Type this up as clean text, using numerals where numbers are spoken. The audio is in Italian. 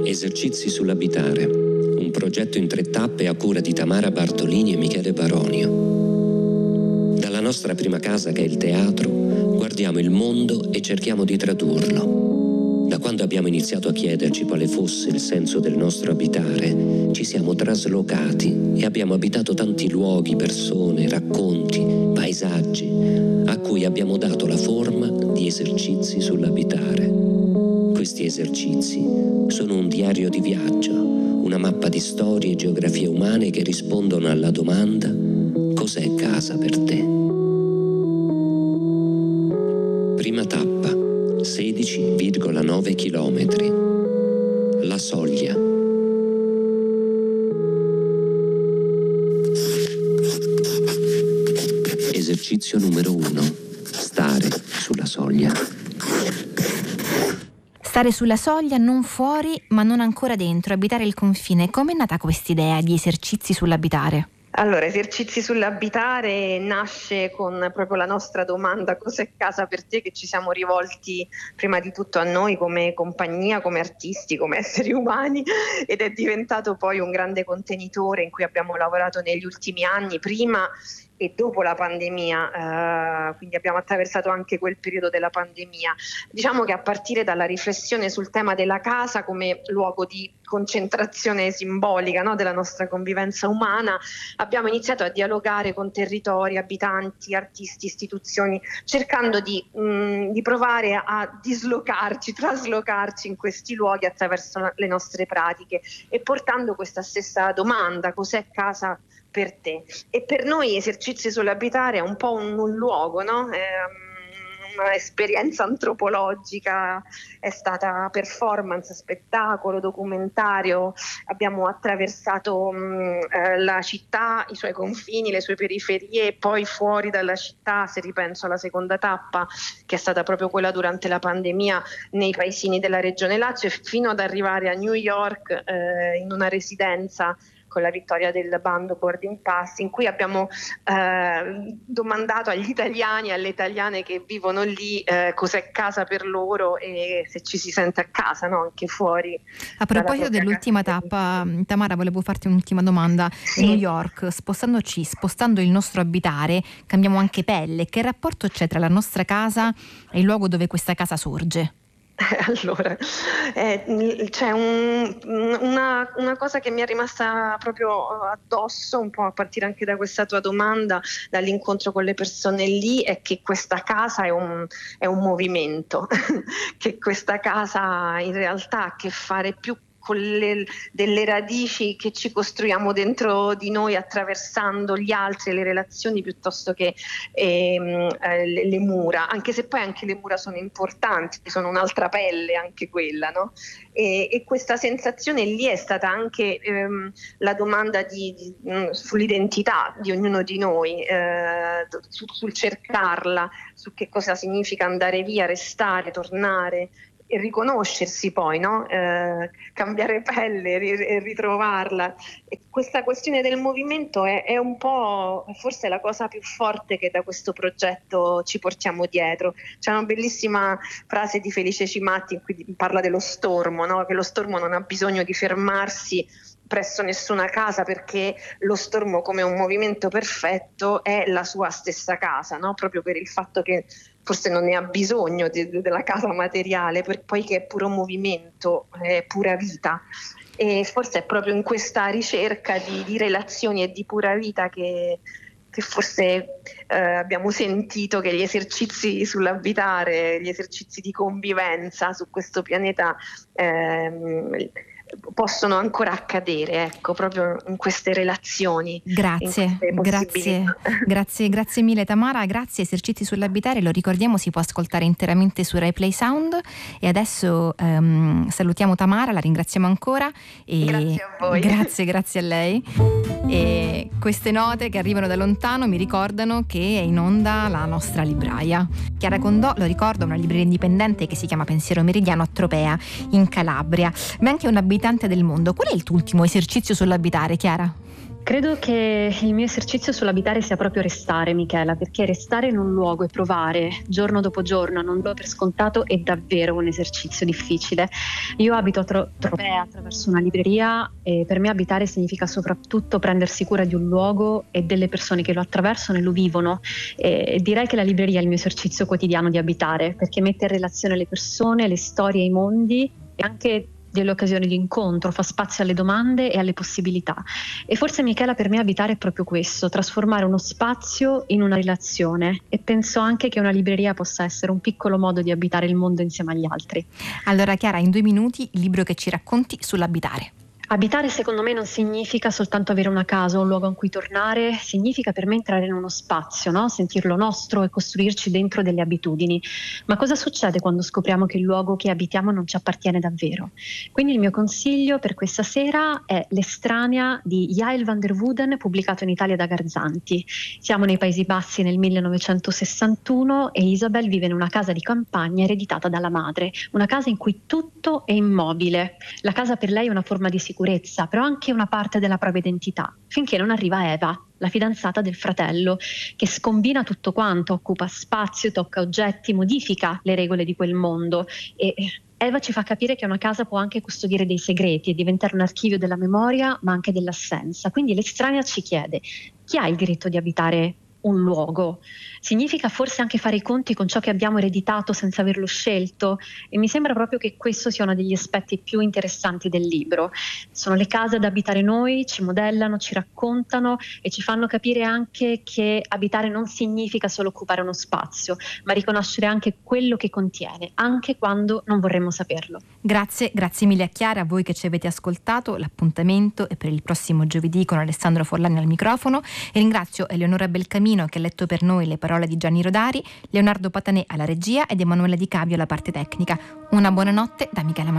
Esercizi sull'abitare, un progetto in 3 tappe a cura di Tamara Bartolini e Michele Baronio. Dalla nostra prima casa, che è il teatro, guardiamo il mondo e cerchiamo di tradurlo. Da quando abbiamo iniziato a chiederci quale fosse il senso del nostro abitare, ci siamo traslocati e abbiamo abitato tanti luoghi, persone, racconti, paesaggi, a cui abbiamo dato la forma di esercizi sull'abitare. Questi esercizi sono un diario di viaggio, una mappa di storie e geografie umane che rispondono alla domanda: cos'è casa per te? Prima tappa, 16,9 chilometri. La soglia. Esercizio numero 1. Stare sulla soglia. Stare sulla soglia, non fuori, ma non ancora dentro, abitare il confine. Com'è nata quest'idea di esercizi sull'abitare? Allora, esercizi sull'abitare nasce con proprio la nostra domanda: cos'è casa per te? Che ci siamo rivolti prima di tutto a noi come compagnia, come artisti, come esseri umani, ed è diventato poi un grande contenitore in cui abbiamo lavorato negli ultimi anni, prima e dopo la pandemia, quindi abbiamo attraversato anche quel periodo della pandemia. Diciamo che a partire dalla riflessione sul tema della casa come luogo di concentrazione simbolica, no, della nostra convivenza umana, abbiamo iniziato a dialogare con territori, abitanti, artisti, istituzioni, cercando di provare a dislocarci, traslocarci in questi luoghi attraverso le nostre pratiche e portando questa stessa domanda: cos'è casa per te? E per noi esercizi sull'abitare è un po' un luogo, no? Una esperienza antropologica, è stata performance, spettacolo, documentario. Abbiamo attraversato la città, i suoi confini, le sue periferie, e poi fuori dalla città, se ripenso alla seconda tappa, che è stata proprio quella durante la pandemia, nei paesini della regione Lazio, fino ad arrivare a New York in una residenza con la vittoria del bando Boarding Pass, in cui abbiamo domandato agli italiani e alle italiane che vivono lì cos'è casa per loro e se ci si sente a casa, no? Anche fuori. A proposito dell'ultima tappa, Tamara, volevo farti un'ultima domanda. Sì. New York, spostando il nostro abitare, cambiamo anche pelle. Che rapporto c'è tra la nostra casa e il luogo dove questa casa sorge? Allora, c'è una cosa che mi è rimasta proprio addosso, un po' a partire anche da questa tua domanda, dall'incontro con le persone lì, è che questa casa è un movimento, che questa casa in realtà ha a che fare più con delle radici che ci costruiamo dentro di noi attraversando gli altri, le relazioni, piuttosto che le mura, anche se poi anche le mura sono importanti, sono un'altra pelle anche quella, no? E questa sensazione lì è stata anche la domanda sull'identità di ognuno di noi, sul cercarla, su che cosa significa andare via, restare, tornare e riconoscersi poi, no? Cambiare pelle e ritrovarla. E questa questione del movimento è un po' forse la cosa più forte che da questo progetto ci portiamo dietro. C'è una bellissima frase di Felice Cimatti in cui parla dello stormo, no? Che lo stormo non ha bisogno di fermarsi presso nessuna casa, perché lo stormo, come un movimento perfetto, è la sua stessa casa, no? Proprio per il fatto che forse non ne ha bisogno della casa materiale, poiché è puro movimento, è pura vita. E forse è proprio in questa ricerca di relazioni e di pura vita che forse abbiamo sentito che gli esercizi sull'abitare, gli esercizi di convivenza su questo pianeta possono ancora accadere, ecco, proprio in queste relazioni. Grazie mille Tamara, grazie. Esercizi sull'abitare, lo ricordiamo, si può ascoltare interamente su Rai Play Sound. E adesso salutiamo Tamara, la ringraziamo ancora e grazie a voi. Grazie a lei. E queste note che arrivano da lontano mi ricordano che è in onda la nostra libraia. Chiara Condò, lo ricordo, una libreria indipendente che si chiama Pensiero Meridiano a Tropea, in Calabria, ma anche un abitante del mondo. Qual è il tuo ultimo esercizio sull'abitare, Chiara? Credo che il mio esercizio sull'abitare sia proprio restare, Michela, perché restare in un luogo e provare giorno dopo giorno, non do per scontato, è davvero un esercizio difficile. Io abito a Tropea attraverso una libreria e per me abitare significa soprattutto prendersi cura di un luogo e delle persone che lo attraversano e lo vivono. E direi che la libreria è il mio esercizio quotidiano di abitare, perché mette in relazione le persone, le storie, i mondi e anche delle occasioni di incontro, fa spazio alle domande e alle possibilità. E forse, Michela, per me abitare è proprio questo, trasformare uno spazio in una relazione, e penso anche che una libreria possa essere un piccolo modo di abitare il mondo insieme agli altri. Allora Chiara, in 2 minuti il libro che ci racconti sull'abitare. Abitare secondo me non significa soltanto avere una casa, un luogo in cui tornare, significa per me entrare in uno spazio, no? Sentirlo nostro e costruirci dentro delle abitudini. Ma cosa succede quando scopriamo che il luogo che abitiamo non ci appartiene davvero? Quindi il mio consiglio per questa sera è L'estranea di Yael van der Wooden, pubblicato in Italia da Garzanti. Siamo nei Paesi Bassi nel 1961 e Isabel vive in una casa di campagna ereditata dalla madre, una casa in cui tutto è immobile. La casa per lei è una forma di sicurezza, però anche una parte della propria identità, finché non arriva Eva, la fidanzata del fratello, che scombina tutto quanto, occupa spazio, tocca oggetti, modifica le regole di quel mondo. E Eva ci fa capire che una casa può anche custodire dei segreti e diventare un archivio della memoria, ma anche dell'assenza. Quindi L'estranea ci chiede: chi ha il diritto di abitare un luogo? Significa forse anche fare i conti con ciò che abbiamo ereditato senza averlo scelto, e mi sembra proprio che questo sia uno degli aspetti più interessanti del libro. Sono le case ad abitare noi, ci modellano, ci raccontano e ci fanno capire anche che abitare non significa solo occupare uno spazio, ma riconoscere anche quello che contiene, anche quando non vorremmo saperlo. Grazie mille a Chiara, a voi che ci avete ascoltato. L'appuntamento è per il prossimo giovedì con Alessandro Forlani al microfono, e ringrazio Eleonora Belcamino che ha letto per noi le parole di Gianni Rodari, Leonardo Patanè alla regia ed Emanuela Di Cavio alla parte tecnica. Una buonanotte da Michela